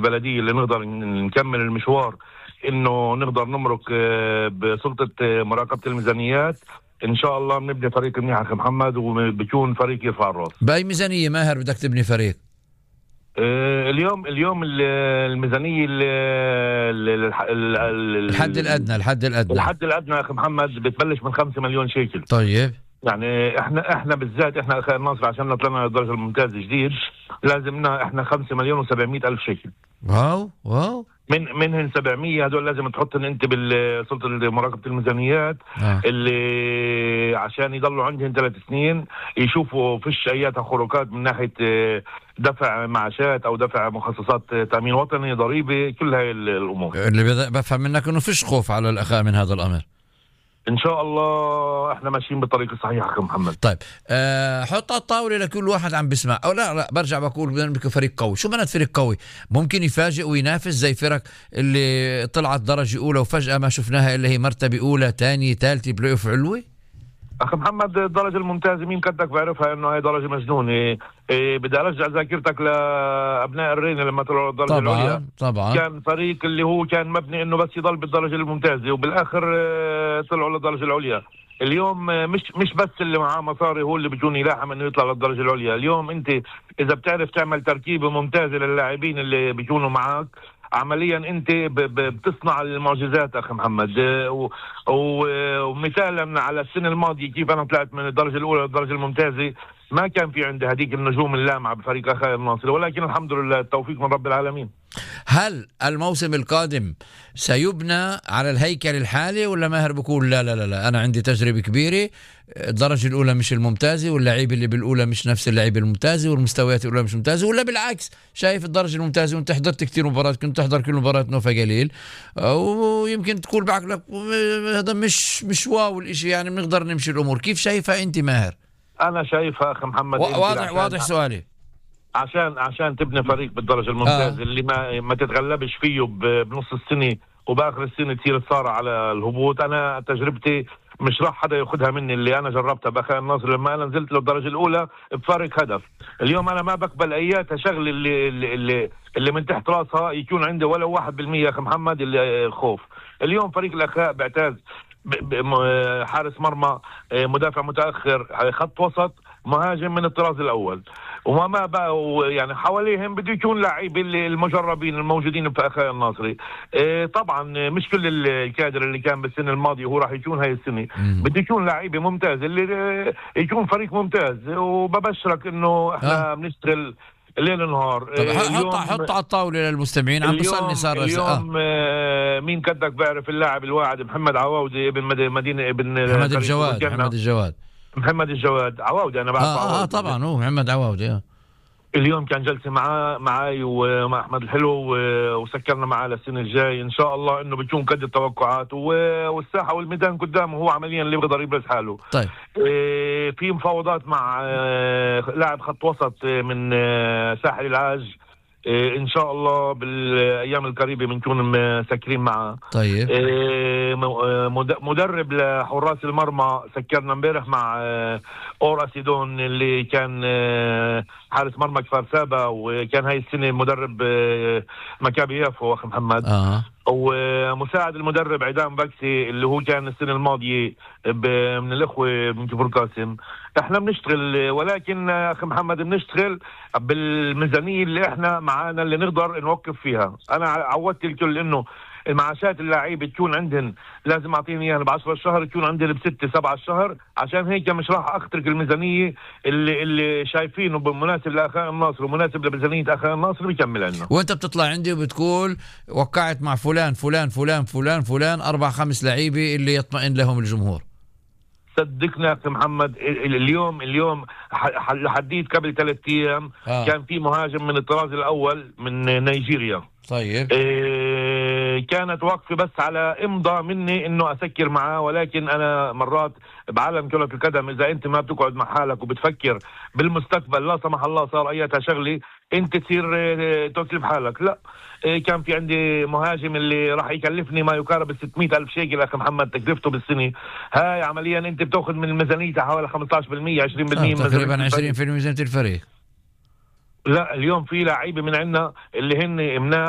البلديه اللي نقدر نكمل المشوار، انه نقدر نمرق بسلطه مراقبه الميزانيات. ان شاء الله بنبني فريق منيح اخي محمد، وبيكون فريق يرفع الراس. باي ميزانيه ماهر بدك تبني فريق؟ اليوم الميزانيه الحد الادنى اخي محمد بتبلش من 5 مليون شيكل. طيب يعني احنا بالذات احنا اخي الناصر عشان طلعنا للدرجه الممتازه جديد لازمنا احنا 5 مليون و700 الف شيكل. واو منهن 700 هذول لازم تحطهم انت بالسلطه مراقبه الميزانيات اللي عشان يضلوا عندهم 3 سنين يشوفوا فيش اي خروقات من ناحيه دفع معاشات او دفع مخصصات تامين وطني، ضريبه، كل هاي الامور. اللي بفهم منك انه فيش خوف على الاخاء من هذا الامر. ان شاء الله احنا ماشيين بالطريق الصحيح اخي محمد. طيب حط على الطاوله لكل واحد عم بسمع، او لا برجع بقول بدنا نبني فريق قوي. شو معنات فريق قوي؟ ممكن يفاجئ وينافس زي فرق اللي طلعت درجه اولى وفجاه ما شفناها الا هي مرتبه اولى ثانيه ثالثه بلاي اوف علوي. اخي محمد الدرجه الممتازه مين كدك بعرفها انه هي درجه مجنونه. بدي ارجع ذاكرتك لابناء الرينا لما طلعوا الدرجه العليا. طبعا كان فريق اللي هو كان مبني انه بس يضل بالدرجه الممتازه، وبالاخر طلعوا للدرجه العليا. اليوم مش بس اللي معاه مصاري هو اللي بيجون يلاحم انه يطلع للدرجه العليا. اليوم انت اذا بتعرف تعمل تركيبه ممتازه للاعبين اللي بيكونوا معك عمليا انت بتصنع المعجزات اخي محمد. ومثالا على السنه الماضيه كيف انا طلعت من الدرجه الاولى للدرجه الممتازه، ما كان في عندي هذيك النجوم اللامعه بفريق اخي الناصر، ولكن الحمد لله التوفيق من رب العالمين. هل الموسم القادم سيبنى على الهيكل الحالي ولا ماهر بقول لا انا عندي تجربه كبيره، الدرجه الاولى مش الممتازه واللعيبه اللي بالاولى مش نفس اللعيبه الممتازه والمستويات الاولى مش ممتازه، ولا بالعكس شايف الدرجه الممتازه وانت حضرت كثير مباريات، كنت تحضر كل مباراه نوفا قليل، ويمكن تقول بعقلك هذا مش واو الاشي، يعني بنقدر نمشي الامور. كيف شايفها انت ماهر؟ انا شايفها اخي محمد واضح سؤالي. عشان تبني فريق بالدرجه الممتازه اللي ما تتغلبش فيه بنص السنه وباخر السنه تصير تصارع على الهبوط. انا تجربتي مش راح حدا ياخذها مني اللي انا جربتها باخي الناصر لما انا نزلت للدرجه الاولى بفارق هدف. اليوم انا ما بقبل اياتها شغله اللي من تحت راسها يكون عندي ولا 1% يا اخي محمد اللي خوف. اليوم فريق الاخاء بيعتز حارس مرمى، مدافع متاخر، خط وسط، مهاجم من الطراز الاول، وما بقى يعني حواليهم بده يكون لاعبين المجربين الموجودين في اخاء الناصري. طبعا مش كل الكادر اللي كان بالسنه الماضيه هو راح يكون هاي السنه، بده يكون لاعب ممتاز اللي يكون فريق ممتاز. وببشرك انه احنا بنشتغل ليل نهار. حط على الطاوله للمستمعين، عم بيصلني صار اليوم مين كدك بعرف اللاعب الواعد محمد عواودي ابن مدينه ابن محمد الجواد عواودي. انا بعرف طبعا هو محمد عواودي. اليوم كان جلسه معي ومع احمد الحلو وسكرنا معاه للسنه الجاي ان شاء الله انه بيكون قد التوقعات، والساحه والميدان قدامه هو عمليا اللي بيقدر يبرز حاله. طيب في مفاوضات مع لاعب خط وسط من ساحل العاج، ان شاء الله بالايام القريبه بنكون مسكرين معه. طيب مدرب لحراس المرمى سكرنا امبارح مع اور اسيدون اللي كان حارس مرمى كفار سابا، وكان هاي السنه مدرب مكابي يافو اخي محمد. ومساعد المدرب عدام بكسي اللي هو كان السنه الماضيه من الاخوه من كفر قاسم. احنا بنشتغل، ولكن اخي محمد بنشتغل بالميزانيه اللي احنا معانا اللي نقدر نوقف فيها. انا عودت الكل انه المعاشات اللاعبين تكون عندهم لازم اعطيني اياها ب10 الشهر، تكون عندهم ب6-7 الشهر، عشان هيك مش راح اخترق الميزانيه اللي شايفينه مناسب لاخاء الناصر ومناسب لميزانيه اخاء الناصر بيكمل عنا. وانت بتطلع عندي وبتقول وقعت مع فلان فلان فلان فلان فلان 4-5 لعيبه اللي يطمئن لهم الجمهور. صدقنا يا اخي محمد اليوم حديت قبل 3 ايام كان في مهاجم من الطراز الاول من نيجيريا. طيب كانت واقفه بس على امضاء مني انه اسكر معاه، ولكن انا مرات بعالم كرة القدم اذا انت ما بتقعد مع حالك وبتفكر بالمستقبل لا سمح الله صار اياتها شغله انت تصير تكلف حالك. لا، كان في عندي مهاجم اللي راح يكلفني ما يقارب 600,000 شيكل اخي محمد تكلفته بالسنه. هاي عمليا انت بتاخذ من الميزانيه حوالي 15% 20% تقريبا 20% ميزانيه الفريق. لا اليوم في لعيبه من عندنا اللي هن مناح